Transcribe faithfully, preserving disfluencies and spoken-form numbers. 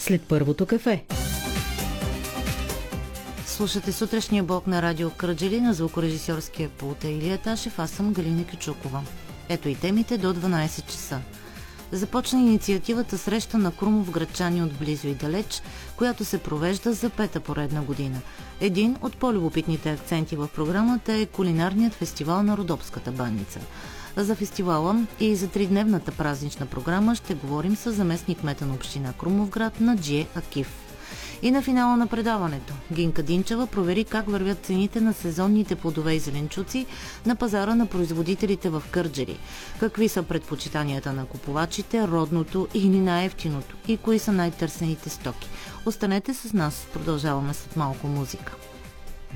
след първото кафе. Слушате сутрешния блок на Радио Кърджали, на звукорежисьорския пулт Илия Ташев. Аз съм Галина Кючукова. Ето и темите до дванайсет часа. Започна инициативата Среща на крумовградчани от близо и далеч, която се провежда за пета поредна година. Един от по-любопитните акценти в програмата е кулинарният фестивал на Родопската баница. За фестивала и за тридневната празнична програма ще говорим с заместник-кмета на община Крумовград Наджие Акиф. И на финала на предаването Гинка Динчева провери как вървят цените на сезонните плодове и зеленчуци на пазара на производителите в Кърджали. Какви са предпочитанията на купувачите, родното или най-евтиното и кои са най-търсените стоки. Останете с нас, продължаваме след малко музика.